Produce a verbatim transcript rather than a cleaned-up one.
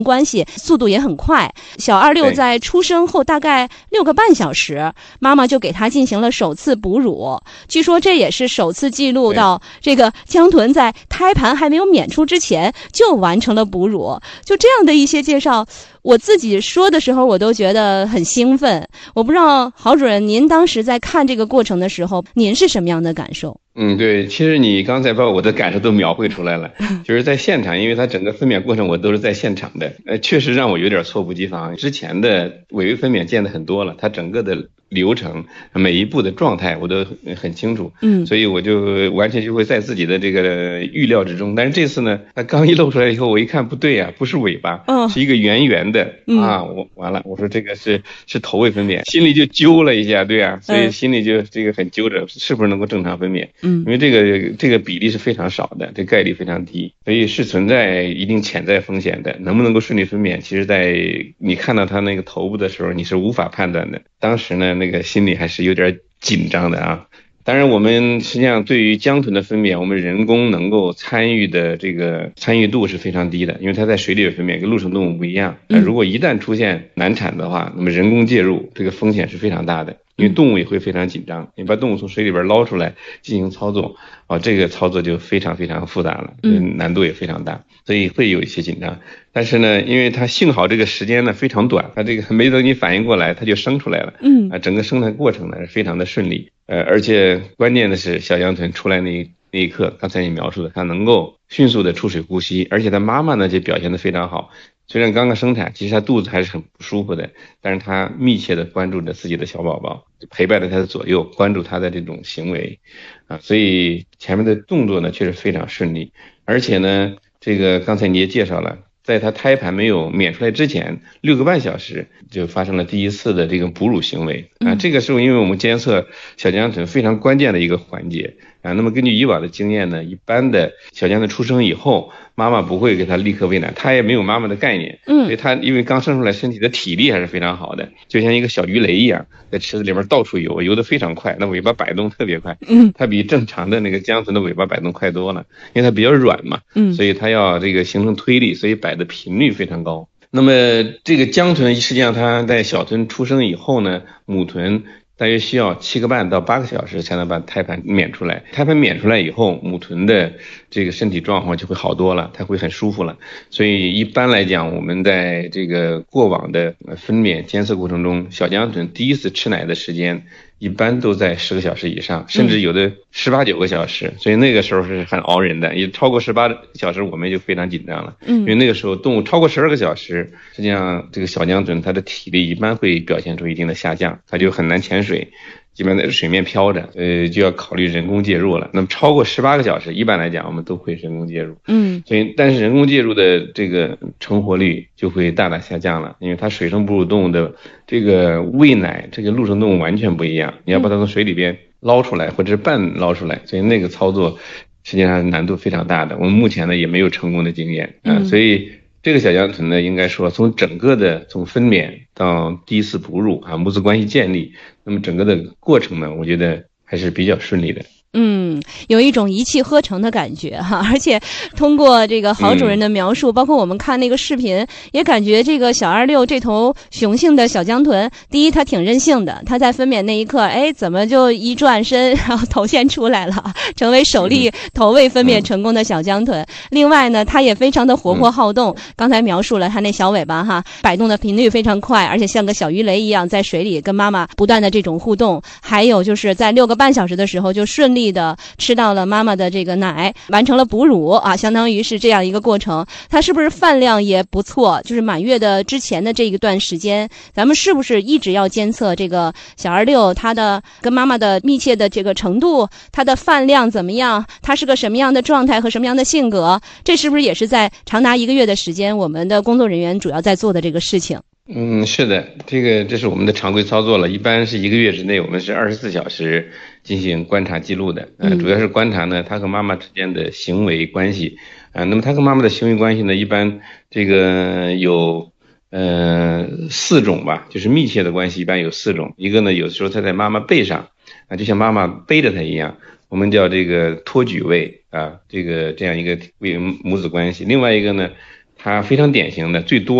关系速度也很快，小二六在出生后大概六个半小时，妈妈就给他进行了首次哺乳。据说这也是首次记录到这个江豚在胎盘还没有娩出之前就完成了哺乳。就这样的一些介绍，我自己说的时候我都觉得很兴奋。我不知道郝主任您当时在看这个过程的时候，您是什么样的感受？ 嗯，对，其实你刚才把我的感受都描绘出来了，就是在现场，因为它整个分娩过程我都是在现场的，呃，确实让我有点猝不及防。之前的伪位分娩见的很多了，它整个的流程每一步的状态我都很清楚，嗯，所以我就完全就会在自己的这个预料之中。但是这次呢，它刚一露出来以后，我一看不对啊，不是尾巴，嗯，是一个圆圆的，嗯、啊，我完了，我说这个是是头位分娩，心里就揪了一下，对啊，所以心里就这个很揪着，是不是能够正常分娩？嗯，因为这个这个比例是非常少的，这概率非常低，所以是存在一定潜在风险的。能不能够顺利分娩，其实在你看到它那个头部的时候，你是无法判断的。当时呢，那个心里还是有点紧张的啊。当然我们实际上对于江豚的分娩，我们人工能够参与的这个参与度是非常低的，因为它在水里分娩跟陆生动物不一样。那如果一旦出现难产的话，那么人工介入这个风险是非常大的，因为动物也会非常紧张，你把动物从水里边捞出来进行操作啊，这个操作就非常非常复杂了，难度也非常大，所以会有一些紧张。但是呢，因为它幸好这个时间呢非常短，它这个没等你反应过来，它就生出来了，嗯啊，整个生产过程呢是非常的顺利，呃，而且关键的是小江豚出来那一那一刻，刚才你描述的，它能够迅速的出水呼吸，而且它妈妈呢就表现得非常好。虽然刚刚生产，其实他肚子还是很不舒服的，但是他密切的关注着自己的小宝宝，陪伴在他的左右，关注他的这种行为啊，所以前面的动作呢确实非常顺利。而且呢，这个刚才你也介绍了，在他胎盘没有娩出来之前六个半小时就发生了第一次的这个哺乳行为啊，这个时候因为我们监测小江豚非常关键的一个环节啊，那么根据以往的经验呢，一般的小江豚出生以后，妈妈不会给他立刻喂奶，他也没有妈妈的概念，嗯，所以他因为刚生出来，身体的体力还是非常好的，就像一个小鱼雷一样，在池子里面到处游，游得非常快，那尾巴摆动特别快，嗯，它比正常的那个江豚的尾巴摆动快多了，因为它比较软嘛，嗯，所以它要这个形成推力，所以摆的频率非常高。那么这个江豚实际上它在小豚出生以后呢，母豚大约需要七个半到八个小时才能把胎盘娩出来。胎盘娩出来以后，母豚的这个身体状况就会好多了，它会很舒服了。所以一般来讲，我们在这个过往的分娩监测过程中，小江豚第一次吃奶的时间一般都在十个小时以上，甚至有的十八九个小时，所以那个时候是很熬人的，也超过十八小时我们就非常紧张了。嗯，因为那个时候动物超过十二个小时，实际上这个小江豚它的体力一般会表现出一定的下降，它就很难潜水，基本在水面漂着，呃，就要考虑人工介入了。那么超过十八个小时，一般来讲我们都会人工介入。嗯，所以但是人工介入的这个成活率就会大大下降了，因为它水生哺乳动物的这个喂奶，这个陆生动物完全不一样，你要把它从水里边捞出来或者是半捞出来，所以那个操作实际上难度非常大的。我们目前呢也没有成功的经验啊、呃，所以这个小江豚呢，应该说从整个的从分娩到第一次哺乳啊，母子关系建立，那么整个的过程呢，我觉得还是比较顺利的。 嗯，有一种一气呵成的感觉哈，而且通过这个郝主任的描述、嗯、包括我们看那个视频，也感觉这个小二六这头雄性的小江豚，第一它挺任性的，它在分娩那一刻，哎，怎么就一转身，然后头先出来了，成为首例头位分娩成功的小江豚。嗯、另外呢，它也非常的活泼好动，嗯、刚才描述了它那小尾巴哈，摆动的频率非常快，而且像个小鱼雷一样在水里跟妈妈不断的这种互动，还有就是在六个半小时的时候就顺利的吃到了妈妈的这个奶，完成了哺乳啊，相当于是这样一个过程。它是不是饭量也不错？就是满月的之前的这一段时间，咱们是不是一直要监测这个小二六它的跟妈妈的密切的这个程度，它的饭量怎么样，它是个什么样的状态和什么样的性格？这是不是也是在长达一个月的时间，我们的工作人员主要在做的这个事情？ 嗯，是的，这个这是我们的常规操作了。一般是一个月之内，我们是二十四小时进行观察记录的。呃，主要是观察呢，他和妈妈之间的行为关系。啊、呃，那么他和妈妈的行为关系呢，一般这个有呃四种吧，就是密切的关系，一般有四种。一个呢，有的时候他在妈妈背上，啊，就像妈妈背着他一样，我们叫这个托举位啊，这个这样一个为母子关系。另外一个呢， 它非常典型的最多